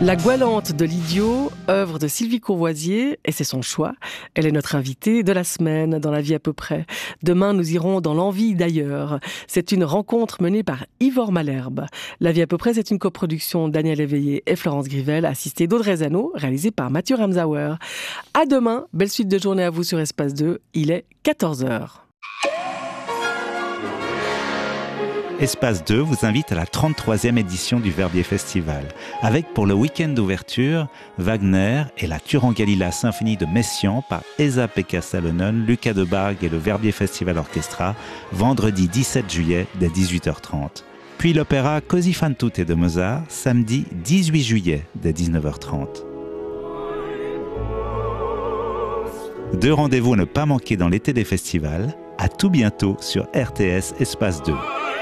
La Goualante de l'idiot, œuvre de Sylvie Courvoisier, et c'est son choix. Elle est notre invitée de la semaine dans La vie à peu près. Demain, nous irons dans l'envie d'ailleurs. C'est une rencontre menée par Ivor Malherbe. La vie à peu près, c'est une coproduction Daniel Éveillé et Florence Grivel, assistée d'Audrey Zano, réalisée par Mathieu Ramsauer. À demain, belle suite de journée à vous sur Espace 2. Il est 14h. Espace 2 vous invite à la 33e édition du Verbier Festival, avec pour le week-end d'ouverture, Wagner et la Turangalila Symphonie de Messiaen par Esa-Pekka Salonen, Lucas de Bargue et le Verbier Festival Orchestra, vendredi 17 juillet dès 18h30. Puis l'opéra Così fan tutte de Mozart, samedi 18 juillet dès 19h30. Deux rendez-vous à ne pas manquer dans l'été des festivals. À tout bientôt sur RTS Espace 2.